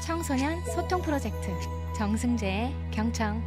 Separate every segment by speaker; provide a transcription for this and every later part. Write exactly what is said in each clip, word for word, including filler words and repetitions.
Speaker 1: 청소년 소통 프로젝트 정승재의 경청.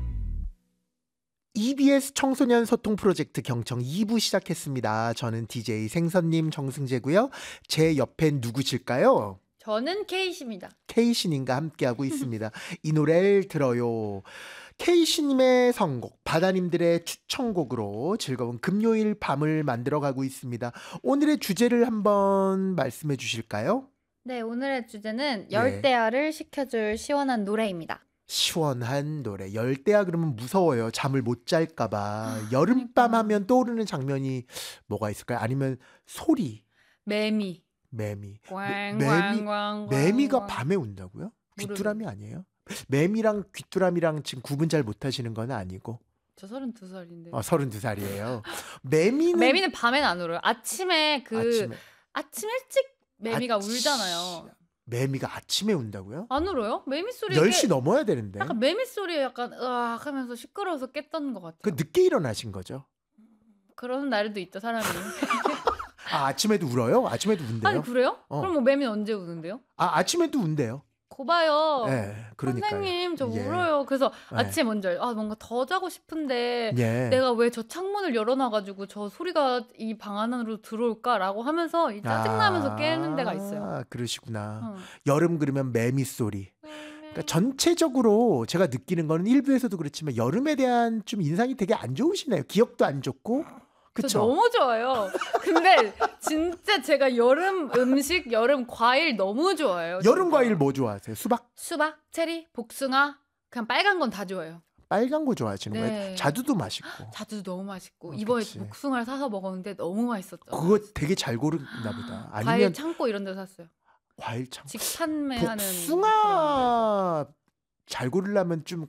Speaker 2: 이비에스 청소년 소통 프로젝트 경청 이 부 시작했습니다. 저는 디제이 생선님 정승재고요. 제 옆엔 누구실까요?
Speaker 3: 저는 케이씨입니다.
Speaker 2: 케이씨님과 함께하고 있습니다. 이 노래를 들어요. 케이씨님의 선곡, 바다님들의 추천곡으로 즐거운 금요일 밤을 만들어가고 있습니다. 오늘의 주제를 한번 말씀해 주실까요?
Speaker 3: 네, 오늘의 주제는 열대야를 식혀줄 시원한 노래입니다.
Speaker 2: 시원한 노래. 열대야 그러면 무서워요. 잠을 못 잘까봐. 여름밤 하면 떠오르는 장면이 뭐가 있을까요? 아니면 소리.
Speaker 3: 매미.
Speaker 2: 매미.
Speaker 3: 꽝,
Speaker 2: 매미.
Speaker 3: 꽝, 꽝,
Speaker 2: 매미가
Speaker 3: 꽝.
Speaker 2: 밤에 운다고요?
Speaker 3: 무릎.
Speaker 2: 귀뚜라미 아니에요? 매미랑 귀뚜라미랑 지금 구분 잘 못하시는 건 아니고.
Speaker 3: 저 서른두 살인데.
Speaker 2: 어, 서른두 살이에요. 매미는
Speaker 3: 매미는 밤엔 안 울어요. 아침에 그
Speaker 2: 아침에.
Speaker 3: 아침 일찍 매미가
Speaker 2: 아치-
Speaker 3: 울잖아요.
Speaker 2: 매미가 아침에 운다고요?
Speaker 3: 안 울어요? 매미 소리.
Speaker 2: 열 시 넘어야 되는데.
Speaker 3: 약간 매미 소리에 약간 으악 하면서 시끄러워서 깼던 것 같아요.
Speaker 2: 그 늦게 일어나신 거죠?
Speaker 3: 그런 날도 있죠, 사람이.
Speaker 2: 아, 아침에도 울어요? 아침에도 운대요?
Speaker 3: 아니 그래요?
Speaker 2: 어.
Speaker 3: 그럼 뭐 매미는 언제 우는데요?
Speaker 2: 아, 아침에도 운대요.
Speaker 3: 거봐요.
Speaker 2: 네, 그러니까요.
Speaker 3: 선생님 저
Speaker 2: 예.
Speaker 3: 울어요. 그래서
Speaker 2: 네.
Speaker 3: 아침에 먼저 아 뭔가 더 자고 싶은데
Speaker 2: 예.
Speaker 3: 내가 왜 저 창문을 열어놔가지고 저 소리가 이 방 안으로 들어올까라고 하면서 이 짜증나면서
Speaker 2: 아,
Speaker 3: 깨는 데가 있어요.
Speaker 2: 그러시구나.
Speaker 3: 어.
Speaker 2: 여름 그러면 매미 소리. 그러니까 전체적으로 제가 느끼는 거는 일부에서도 그렇지만 여름에 대한 좀 인상이 되게 안 좋으시네요. 기억도 안 좋고.
Speaker 3: 저
Speaker 2: 그쵸?
Speaker 3: 너무 좋아요. 근데 진짜 제가 여름 음식, 여름 과일 너무 좋아해요.
Speaker 2: 여름
Speaker 3: 진짜.
Speaker 2: 과일 뭐 좋아하세요? 수박?
Speaker 3: 수박, 체리, 복숭아, 그냥 빨간 건 다 좋아해요.
Speaker 2: 빨간 거 좋아하시는
Speaker 3: 네.
Speaker 2: 거예요? 자두도 맛있고.
Speaker 3: 자두도 너무 맛있고
Speaker 2: 어,
Speaker 3: 이번에
Speaker 2: 그치.
Speaker 3: 복숭아를 사서 먹었는데 너무 맛있었죠.
Speaker 2: 그거 되게 잘 고른나 보다.
Speaker 3: 과일
Speaker 2: 아니면
Speaker 3: 창고 이런 데 샀어요.
Speaker 2: 과일 참.
Speaker 3: 직판매하는
Speaker 2: 복숭아 잘 고르려면 좀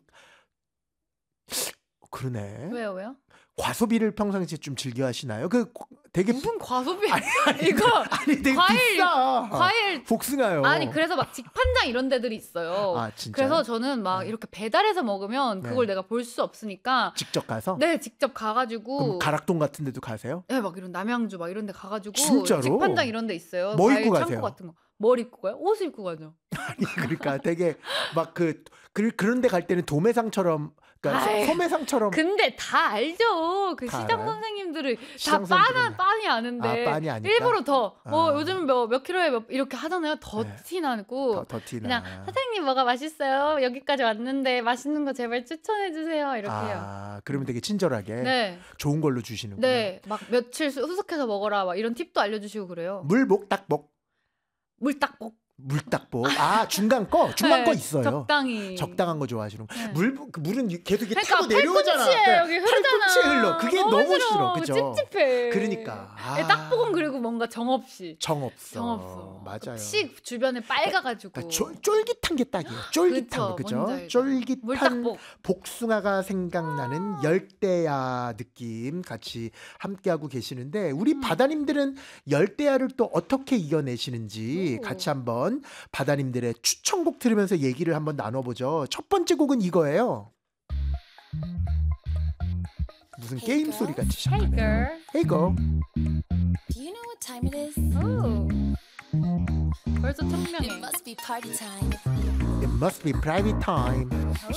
Speaker 2: 그러네.
Speaker 3: 왜요 왜요?
Speaker 2: 과소비를 평상시에 좀 즐겨 하시나요? 그 되게
Speaker 3: 무슨 과소비?
Speaker 2: 아니, 아니,
Speaker 3: 이거
Speaker 2: 아니 되게
Speaker 3: 과일,
Speaker 2: 비싸.
Speaker 3: 과일
Speaker 2: 복숭아요.
Speaker 3: 아니 그래서 막 직판장 이런 데들이 있어요.
Speaker 2: 아, 진짜.
Speaker 3: 그래서 저는 막
Speaker 2: 네.
Speaker 3: 이렇게 배달해서 먹으면 그걸
Speaker 2: 네.
Speaker 3: 내가 볼 수 없으니까
Speaker 2: 직접 가서?
Speaker 3: 네 직접 가가지고
Speaker 2: 그럼 가락동 같은 데도 가세요?
Speaker 3: 네, 막 이런 남양주 막 이런 데 가가지고
Speaker 2: 진짜로?
Speaker 3: 직판장 이런 데 있어요.
Speaker 2: 뭐
Speaker 3: 과일
Speaker 2: 입고
Speaker 3: 창고
Speaker 2: 가세요?
Speaker 3: 같은 거. 뭘 입고 가요? 옷을 입고 가죠.
Speaker 2: 아니 그러니까 되게 막 그 그런 데 갈 때는 도매상처럼 그러니까
Speaker 3: 아이,
Speaker 2: 소매상처럼
Speaker 3: 근데 다 알죠. 그
Speaker 2: 다
Speaker 3: 시장
Speaker 2: 알아요?
Speaker 3: 선생님들을
Speaker 2: 시장
Speaker 3: 다 빤,
Speaker 2: 선생님들은.
Speaker 3: 빤히 아는데
Speaker 2: 아, 빤히 아니까?
Speaker 3: 일부러 더 뭐
Speaker 2: 아.
Speaker 3: 요즘 몇, 몇 킬로에 몇 이렇게 하잖아요. 더
Speaker 2: 네.
Speaker 3: 티나고
Speaker 2: 더, 더 티나.
Speaker 3: 그냥 사장님 뭐가 맛있어요? 여기까지 왔는데 맛있는 거 제발 추천해 주세요. 이렇게 해요.
Speaker 2: 아, 그러면 되게 친절하게
Speaker 3: 네.
Speaker 2: 좋은 걸로 주시는구나.
Speaker 3: 네. 막 며칠 수- 후숙해서 먹어라. 막 이런 팁도 알려주시고 그래요.
Speaker 2: 물복 딱복.
Speaker 3: 물딱복.
Speaker 2: 물딱복. 아, 중간 거, 중간
Speaker 3: 네,
Speaker 2: 거 있어요.
Speaker 3: 적당히.
Speaker 2: 적당한 거 좋아하시는 거.
Speaker 3: 네.
Speaker 2: 물, 그 물은 계속 이렇게
Speaker 3: 그러니까
Speaker 2: 타고 내려오잖아.
Speaker 3: 팔꿈치에
Speaker 2: 그러니까
Speaker 3: 여기 흐르잖아.
Speaker 2: 팔꿈치에 흘러. 그게 너무 싫어. 그죠?
Speaker 3: 찝찝해.
Speaker 2: 그러니까. 아.
Speaker 3: 네, 딱복은 그리고 뭔가 정없이.
Speaker 2: 정없어.
Speaker 3: 정없어.
Speaker 2: 맞아요.
Speaker 3: 씩 주변에 빨가가지고.
Speaker 2: 그러니까 쫄, 쫄깃한 게 딱이에요. 쫄깃한 거,
Speaker 3: 그쵸,
Speaker 2: 그죠?
Speaker 3: 뭔지 알죠.
Speaker 2: 쫄깃한
Speaker 3: 물딱복.
Speaker 2: 복숭아가 생각나는 열대야 느낌 같이 함께하고 계시는데 우리
Speaker 3: 음.
Speaker 2: 바다님들은 열대야를 또 어떻게 이겨내시는지
Speaker 3: 오.
Speaker 2: 같이 한번 바다님들의 추천곡 들으면서 얘기를 한번 나눠보죠. 첫 번째 곡은 이거예요. 무슨
Speaker 4: Hey
Speaker 2: 게임
Speaker 4: girl.
Speaker 2: 소리 같이
Speaker 3: Hey
Speaker 2: 시작하네요.
Speaker 3: girl.
Speaker 2: Hey girl.
Speaker 4: Do you know what time it is?
Speaker 3: 오. 벌써
Speaker 4: It
Speaker 3: 청명해.
Speaker 4: must be party time.
Speaker 2: It must be private time.